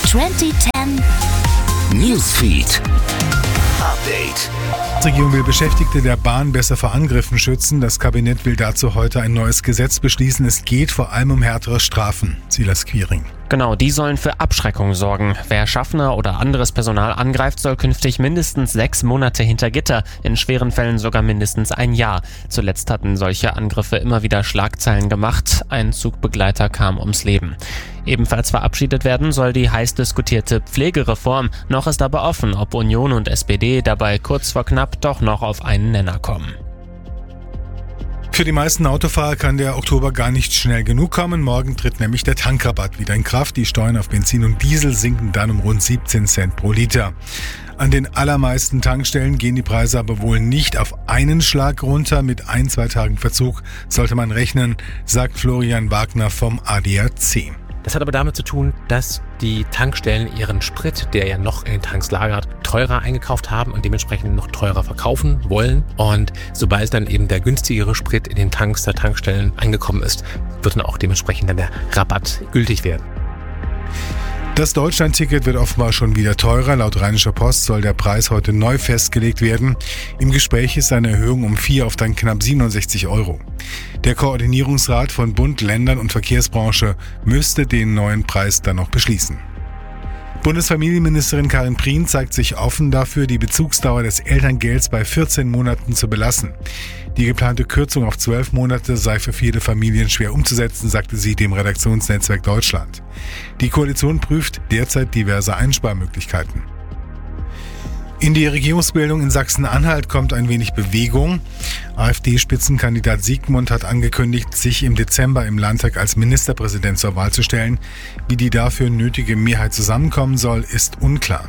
2010 Newsfeed Update. Die Regierung will Beschäftigte der Bahn besser vor Angriffen schützen. Das Kabinett will dazu heute ein neues Gesetz beschließen. Es geht vor allem um härtere Strafen. Silas Quiring. Genau, die sollen für Abschreckung sorgen. Wer Schaffner oder anderes Personal angreift, soll künftig mindestens 6 Monate hinter Gitter, in schweren Fällen sogar mindestens 1 Jahr. Zuletzt hatten solche Angriffe immer wieder Schlagzeilen gemacht. Ein Zugbegleiter kam ums Leben. Ebenfalls verabschiedet werden soll die heiß diskutierte Pflegereform. Noch ist aber offen, ob Union und SPD dabei kurz vor knapp doch noch auf einen Nenner kommen. Für die meisten Autofahrer kann der Oktober gar nicht schnell genug kommen. Morgen tritt nämlich der Tankrabatt wieder in Kraft. Die Steuern auf Benzin und Diesel sinken dann um rund 17 Cent pro Liter. An den allermeisten Tankstellen gehen die Preise aber wohl nicht auf einen Schlag runter. Mit 1-2 Tagen Verzug sollte man rechnen, sagt Florian Wagner vom ADAC. Das hat aber damit zu tun, dass die Tankstellen ihren Sprit, der ja noch in den Tanks lagert, teurer eingekauft haben und dementsprechend noch teurer verkaufen wollen. Und sobald dann eben der günstigere Sprit in den Tanks der Tankstellen angekommen ist, wird dann auch dementsprechend dann der Rabatt gültig werden. Das Deutschland-Ticket wird offenbar schon wieder teurer. Laut Rheinischer Post soll der Preis heute neu festgelegt werden. Im Gespräch ist eine Erhöhung um 4 auf dann knapp 67 €. Der Koordinierungsrat von Bund, Ländern und Verkehrsbranche müsste den neuen Preis dann noch beschließen. Bundesfamilienministerin Karin Prien zeigt sich offen dafür, die Bezugsdauer des Elterngelds bei 14 Monaten zu belassen. Die geplante Kürzung auf 12 Monate sei für viele Familien schwer umzusetzen, sagte sie dem Redaktionsnetzwerk Deutschland. Die Koalition prüft derzeit diverse Einsparmöglichkeiten. In die Regierungsbildung in Sachsen-Anhalt kommt ein wenig Bewegung. AfD-Spitzenkandidat Siegmund hat angekündigt, sich im Dezember im Landtag als Ministerpräsident zur Wahl zu stellen. Wie die dafür nötige Mehrheit zusammenkommen soll, ist unklar.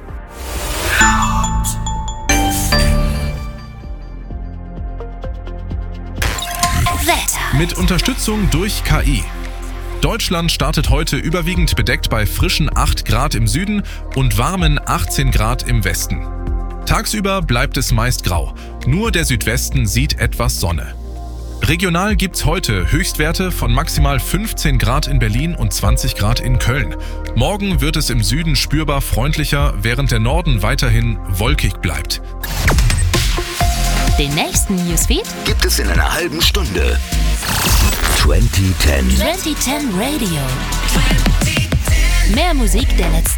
Wetter. Mit Unterstützung durch KI. Deutschland startet heute überwiegend bedeckt bei frischen 8 Grad im Süden und warmen 18 Grad im Westen. Tagsüber bleibt es meist grau. Nur der Südwesten sieht etwas Sonne. Regional gibt's heute Höchstwerte von maximal 15 Grad in Berlin und 20 Grad in Köln. Morgen wird es im Süden spürbar freundlicher, während der Norden weiterhin wolkig bleibt. Den nächsten Newsfeed Gibt es in einer halben Stunde. 2010 Radio. Mehr Musik der letzten